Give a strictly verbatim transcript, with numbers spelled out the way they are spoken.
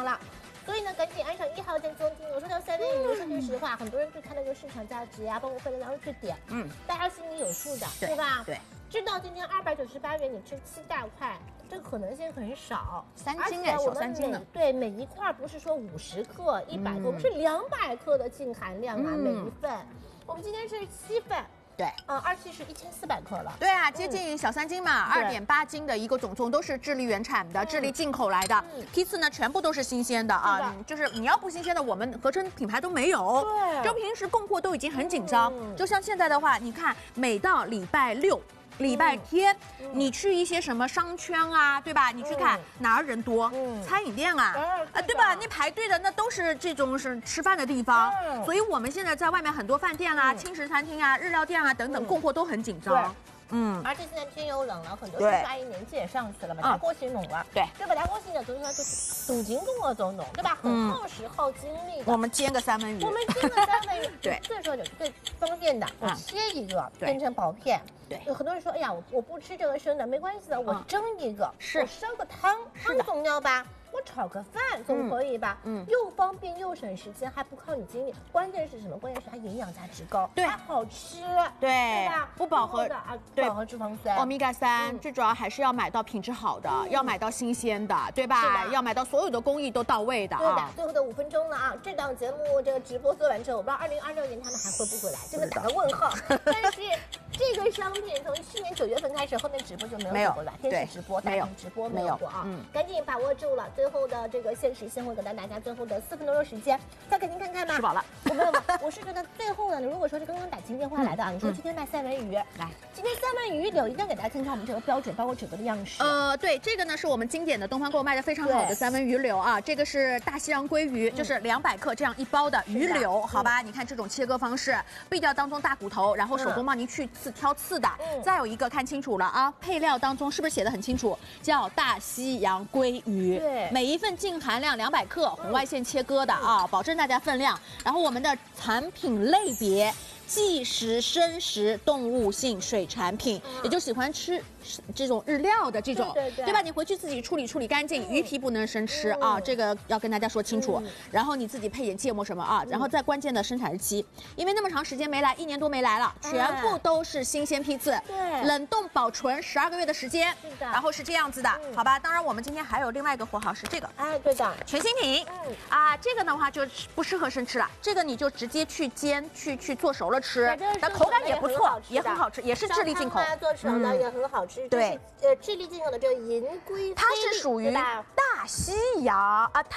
场了。所以呢，赶紧按上一号跟踪听。我说到三文鱼，说句实话，很多人对它的这个市场价值呀、包括分量当中去点，嗯，大家心里有数的，对吧？ 对。 知道今天二百九十八元，你吃七大块，这个可能性很少。 三斤哎，小三斤呢。 对，每一块不是说五十克、一百克，我们是两百克的净含量啊，每一份。我们今天是七份。 对， 嗯，二期是一千四百克了。 对啊，接近小三斤嘛，二点八斤的一个总重，都是智利原产的，智利进口来的。批次呢，全部都是新鲜的啊，就是你要不新鲜的，我们合成品牌都没有。 对， 就平时供货都已经很紧张，就像现在的话，你看，每到礼拜六。礼拜天，嗯、你去一些什么商圈啊，对吧？你去看、嗯、哪儿人多？嗯、餐饮店啊，啊、呃，对吧？你排队的那都是这种是吃饭的地方，嗯、所以我们现在在外面很多饭店啊、轻食餐厅啊、日料店啊等等，供货都很紧张。嗯， 而且现在天又冷了，很多叔叔阿姨年纪也上去了嘛，大锅型浓了， 对， 对吧？大锅型的总体上就是肚筋跟我走浓，对吧？很耗时耗精力的。 我们煎个三文鱼， 我们煎个三文鱼，对，最说的最方便的，我切一个变成薄片。对，有很多人说，哎呀，我我不吃这个生的，没关系的，我蒸一个，是，我烧个汤，汤总要吧。我炒个饭总可以吧？嗯，又方便又省时间，还不靠你精力。关键是什么？关键是它营养价值高，对，还好吃， 对， 对吧？ 不饱和的啊，不饱和脂肪酸， 欧米伽三，最主要还是要买到品质好的，要买到新鲜的，对吧？要买到所有的工艺都到位的。 对的，最后的五分钟了啊！这档节目这个直播做完之后，我不知道二零二六年他们还会不会来，真的打个问号。但是这个商品从去年九月份开始，后面直播就没有走过了，电视直播、大屏直播没有过啊，嗯，赶紧把握住了。最后的这个限时现货，给到大家最后的四分多钟时间，再给您看看吧。 吃饱了， 我没有吗？我是觉得最后呢，如果说是刚刚打进电话来的啊，你说今天卖三文鱼，来，今天三文鱼柳一定要给大家看看我们这个标准，包括整个的样式。 呃，对，这个呢是我们经典的东方购卖的非常好的三文鱼柳啊，这个是大西洋鲑鱼，就是两百克这样一包的鱼柳，好吧？你看这种切割方式，避掉当中大骨头，然后手工帮您去刺挑刺的。再有一个看清楚了啊，配料当中是不是写的很清楚？叫大西洋鲑鱼，对，每一份净含量两百克，红外线切割的啊，保证大家分量。然后我们的产品类别。即食、生食、动物性水产品，也就喜欢吃这种日料的这种，对, 对, 对, 对吧？你回去自己处理处理干净，鱼皮不能生吃啊，这个要跟大家说清楚。然后你自己配点芥末什么啊，然后再关键的生产日期，因为那么长时间没来，一年多没来了，全部都是新鲜批次，对，冷冻保存十二个月的时间，是的。然后是这样子的，好吧？当然我们今天还有另外一个货号是这个， 哎，对的， 全新品，嗯啊，这个的话就不适合生吃了，这个你就直接去煎，去去做熟了吃。但口感也不错，也很好吃，也是智利进口， 做成的也很好吃。对，呃，智利进口的这个银龟， 它是属于大西洋啊。